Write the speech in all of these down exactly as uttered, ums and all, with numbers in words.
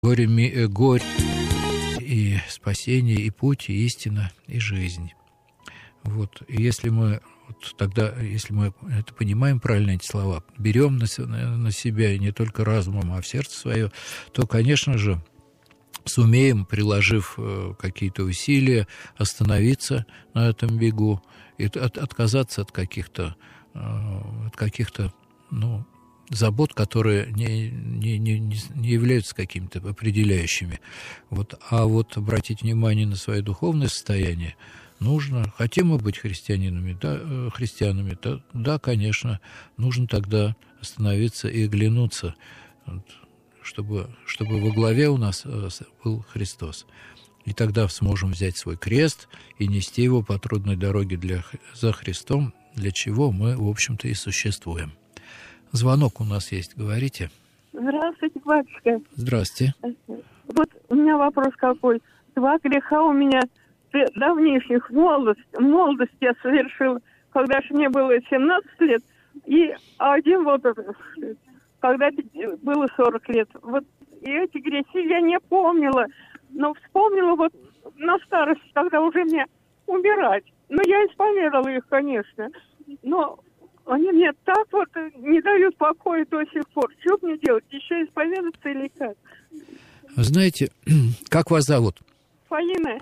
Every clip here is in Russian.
Горе, ми, горе и спасение, и путь, и истина, и жизнь. Вот. И если мы вот тогда, если мы это понимаем правильно, эти слова, берем на, на себя не только разумом, а в сердце свое, то, конечно же, сумеем, приложив какие-то усилия, остановиться на этом бегу и от, отказаться от каких-то, от каких-то, ну, забот, которые не, не, не, не являются какими-то определяющими. Вот. А вот обратить внимание на свое духовное состояние нужно. Хотим мы быть христианинами, да, христианами, да, да, конечно, нужно тогда остановиться и оглянуться, чтобы, чтобы во главе у нас был Христос. И тогда сможем взять свой крест и нести его по трудной дороге для, за Христом, для чего мы, в общем-то, и существуем. Звонок у нас есть, говорите. Здравствуйте, батюшка. Здравствуйте. Вот у меня вопрос какой. Два греха у меня давнейших в молодости, в молодости я совершила, когда же мне было семнадцать лет, и один вот, когда было сорок лет. Вот и эти грехи я не помнила, но вспомнила вот на старости, когда уже мне умирать. Но я исповедала их, конечно, но они мне так вот не дают покоя до сих пор. Что мне делать? Еще исповедаться или как? Знаете, как вас зовут? Фаина.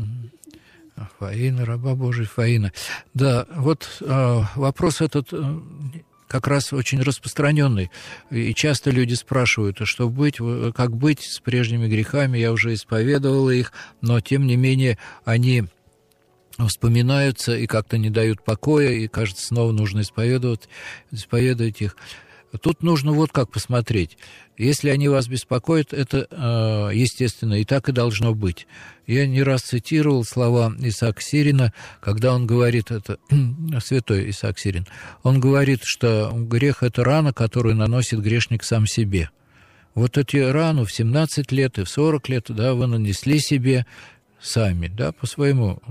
Фаина, раба Божия, Фаина. Да, вот э, вопрос этот э, как раз очень распространенный. И часто люди спрашивают, а что быть, как быть с прежними грехами? Я уже исповедовала их, но тем не менее они вспоминаются и как-то не дают покоя, и, кажется, снова нужно исповедовать, исповедовать их. Тут нужно вот как посмотреть. Если они вас беспокоят, это, естественно, и так и должно быть. Я не раз цитировал слова Исаака Сирина, когда он говорит, это святой Исаак Сирин, он говорит, что грех – это рана, которую наносит грешник сам себе. Вот эти рану в семнадцать лет и в сорок лет, да, вы нанесли себе сами, да, по своему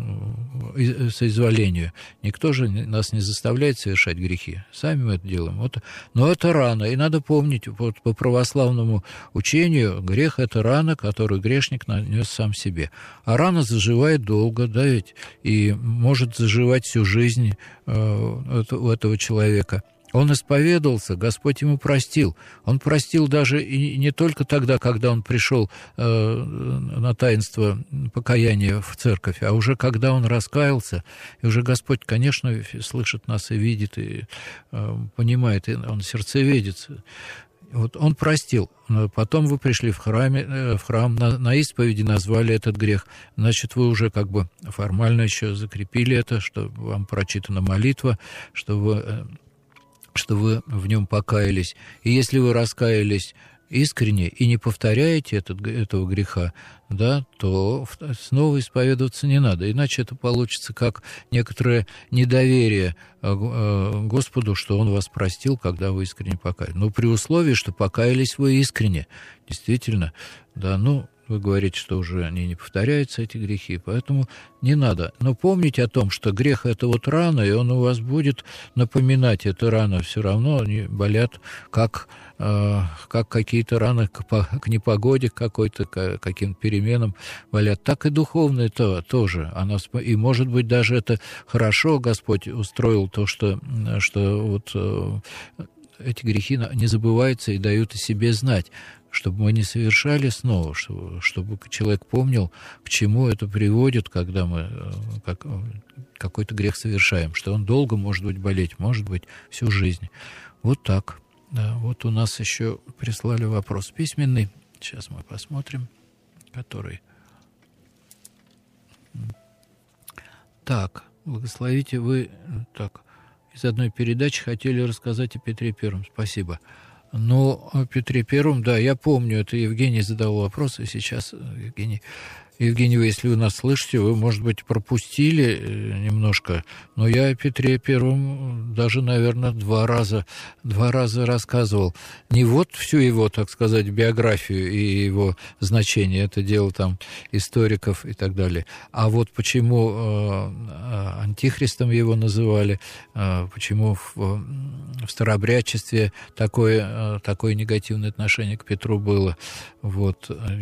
соизволению. Никто же нас не заставляет совершать грехи. Сами мы это делаем. Вот. Но это рана. И надо помнить, вот, по православному учению, грех – это рана, которую грешник нанес сам себе. А рана заживает долго, да, ведь, и может заживать всю жизнь э, у этого человека. Он исповедовался, Господь ему простил. Он простил даже и не только тогда, когда он пришел э, на таинство покаяния в церковь, а уже когда он раскаялся, и уже Господь, конечно, слышит нас и видит, и э, понимает, и он сердцеведец. Вот он простил. Потом вы пришли в, храме, в храм, на, на исповеди назвали этот грех. Значит, вы уже как бы формально еще закрепили это, что вам прочитана молитва, что вы... что вы в нем покаялись. И если вы раскаялись искренне и не повторяете этот, этого греха, да, то снова исповедоваться не надо. Иначе это получится как некоторое недоверие Господу, что Он вас простил, когда вы искренне покаялись. Но при условии, что покаялись вы искренне. Действительно, да, ну... Вы говорите, что уже они не повторяются, эти грехи, поэтому не надо. Но помните о том, что грех – это вот рана, и он у вас будет напоминать, эта рана все равно, они болят, как, э, как какие-то раны к, к непогоде какой-то, к каким-то переменам болят. Так и духовные то, тоже. Она, и, может быть, даже это хорошо Господь устроил то, что, что вот, э, эти грехи не забываются и дают о себе знать, чтобы мы не совершали снова, чтобы, чтобы человек помнил, к чему это приводит, когда мы как, какой-то грех совершаем, что он долго может быть болеть, может быть, всю жизнь. Вот так. Да, вот у нас еще прислали вопрос письменный. Сейчас мы посмотрим, который... Так, благословите вы... Так, из одной передачи хотели рассказать о Петре Первом. Спасибо. Ну, о Петре Первом, да, я помню, это Евгений задал вопрос, и сейчас, Евгений, Евгений, вы, если вы нас слышите, вы, может быть, пропустили немножко, но я о Петре Первом даже, наверное, два раза, два раза рассказывал. Не вот всю его, так сказать, биографию и его значение, это дело там историков и так далее, а вот почему э, антихристом его называли, э, почему в, в старообрядчестве такое, э, такое негативное отношение к Петру было, вот.